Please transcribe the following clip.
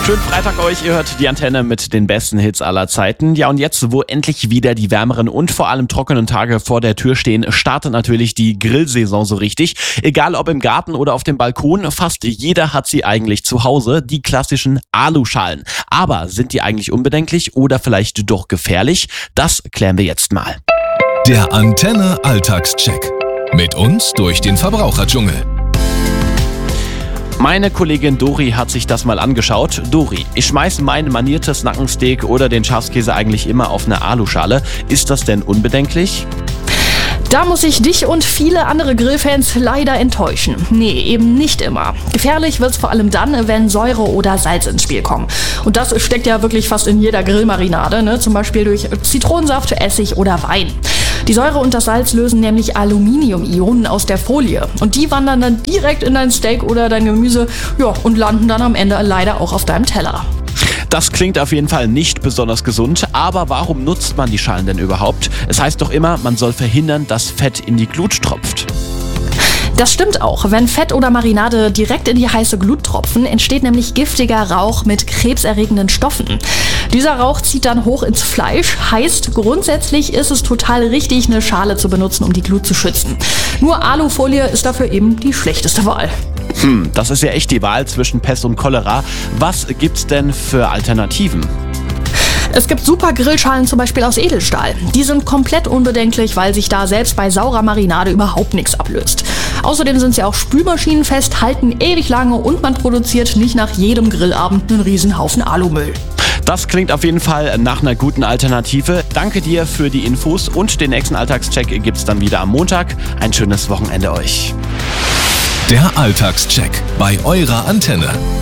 Schönen Freitag euch, ihr hört die Antenne mit den besten Hits aller Zeiten. Ja, und jetzt, wo endlich wieder die wärmeren und vor allem trockenen Tage vor der Tür stehen, startet natürlich die Grillsaison so richtig. Egal ob im Garten oder auf dem Balkon, fast jeder hat sie eigentlich zu Hause, die klassischen Aluschalen. Aber sind die eigentlich unbedenklich oder vielleicht doch gefährlich? Das klären wir jetzt mal. Der Antenne Alltagscheck. Mit uns durch den Verbraucherdschungel. Meine Kollegin Dori hat sich das mal angeschaut. Dori, ich schmeiße mein maniertes Nackensteak oder den Schafskäse eigentlich immer auf eine Aluschale. Ist das denn unbedenklich? Da muss ich dich und viele andere Grillfans leider enttäuschen. Nee, eben nicht immer. Gefährlich wird's vor allem dann, wenn Säure oder Salz ins Spiel kommen. Und das steckt ja wirklich fast in jeder Grillmarinade, ne? Zum Beispiel durch Zitronensaft, Essig oder Wein. Die Säure und das Salz lösen nämlich Aluminium-Ionen aus der Folie. Und die wandern dann direkt in dein Steak oder dein Gemüse, ja, und landen dann am Ende leider auch auf deinem Teller. Das klingt auf jeden Fall nicht besonders gesund, aber warum nutzt man die Schalen denn überhaupt? Es heißt doch immer, man soll verhindern, dass Fett in die Glut tropft. Das stimmt auch. Wenn Fett oder Marinade direkt in die heiße Glut tropfen, entsteht nämlich giftiger Rauch mit krebserregenden Stoffen. Dieser Rauch zieht dann hoch ins Fleisch, heißt grundsätzlich ist es total richtig, eine Schale zu benutzen, um die Glut zu schützen. Nur Alufolie ist dafür eben die schlechteste Wahl. Das ist ja echt die Wahl zwischen Pest und Cholera. Was gibt's denn für Alternativen? Es gibt super Grillschalen zum Beispiel aus Edelstahl. Die sind komplett unbedenklich, weil sich da selbst bei saurer Marinade überhaupt nichts ablöst. Außerdem sind sie auch spülmaschinenfest, halten ewig lange und man produziert nicht nach jedem Grillabend einen Riesenhaufen Alumüll. Das klingt auf jeden Fall nach einer guten Alternative. Danke dir für die Infos und den nächsten Alltagscheck gibt's dann wieder am Montag. Ein schönes Wochenende euch. Der Alltagscheck bei eurer Antenne.